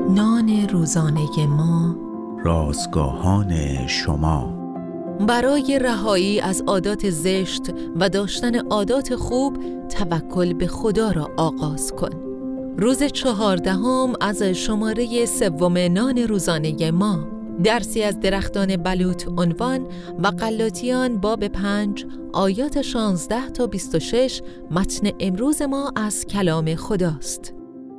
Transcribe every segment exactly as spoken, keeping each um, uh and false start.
نان روزانه ما، رازگاهان شما. برای رهایی از عادات زشت و داشتن عادات خوب، توکل به خدا را آغاز کن. روز چهاردهم از شماره سوم نان روزانه ما، درسی از درختان بلوط عنوان و غلاطیان باب پنج آیات شانزده تا بیست و شش. متن امروز ما از کلام خداست.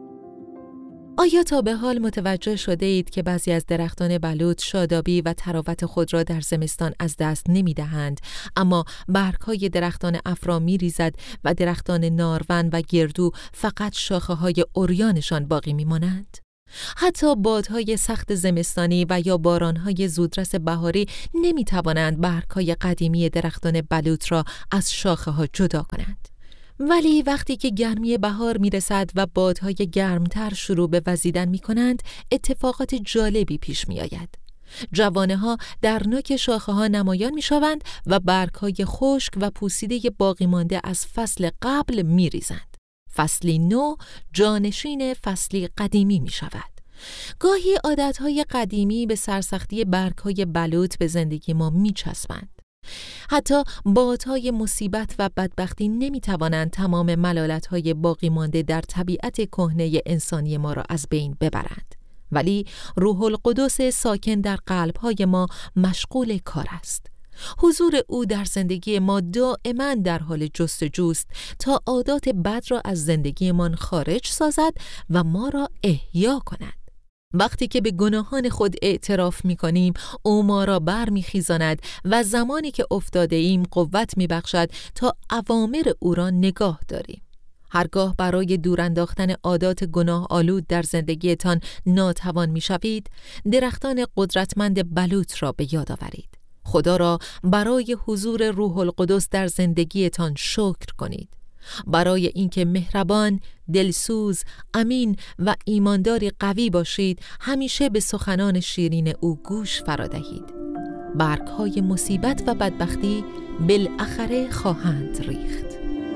آیا تا به حال متوجه شده اید که بعضی از درختان بلوط شادابی و تراوت خود را در زمستان از دست نمی دهند، اما برگ‌های درختان افرا می ریزد و درختان نارون و گردو فقط شاخه‌های عریانشان باقی می مانند؟ حتی بادهای سخت زمستانی و یا بارانهای زودرس بهاری نمی توانند برگ‌های قدیمی درختان بلوط را از شاخه‌ها جدا کنند. ولی وقتی که گرمی بهار می رسد و بادهای گرمتر شروع به وزیدن می کنند، اتفاقات جالبی پیش می آید. جوانه ها در نوک شاخه ها نمایان می شوند و برگ های خشک و پوسیده باقی مانده از فصل قبل می ریزند. فصلی نو جانشین فصلی قدیمی می شود. گاهی عادت های قدیمی به سرسختی برگ های بلوط به زندگی ما می چسبند. حتی بادهای مصیبت و بدبختی نمی توانند تمام ملالت‌های باقی مانده در طبیعت کهنه انسانی ما را از بین ببرند. ولی روح القدس ساکن در قلب‌های ما مشغول کار است. حضور او در زندگی ما دائما در حال جستجوست تا عادات بد را از زندگیمان خارج سازد و ما را احیا کند. وقتی که به گناهان خود اعتراف می کنیم، او ما را بر می خیزاند و زمانی که افتاده ایم قوت می بخشد تا اوامر او را نگاه داریم. هرگاه برای دور انداختن عادات گناه آلود در زندگیتان ناتوان می شوید، درختان قدرتمند بلوط را به یاد آورید. خدا را برای حضور روح القدس در زندگیتان شکر کنید. برای اینکه مهربان، دلسوز، امین و ایمانداری قوی باشید، همیشه به سخنان شیرین او گوش فرا دهید. برگ‌های مصیبت و بدبختی بالاخره خواهند ریخت.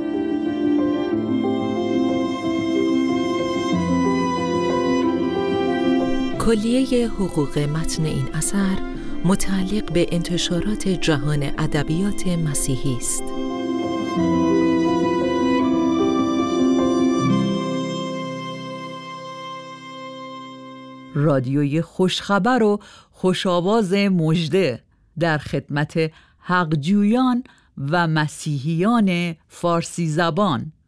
کلیه حقوق متن این اثر متعلق به انتشارات جهان ادبیات مسیحی است. رادیوی خوشخبر و خوشاواز مژده در خدمت حقجویان و مسیحیان فارسی زبان.